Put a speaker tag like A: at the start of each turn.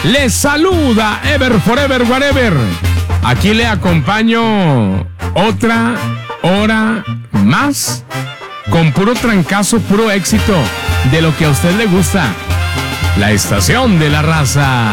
A: Les saluda Ever Forever Whatever. Aquí le acompaño otra hora más con puro trancazo, puro éxito de lo que a usted le gusta. La estación de la raza.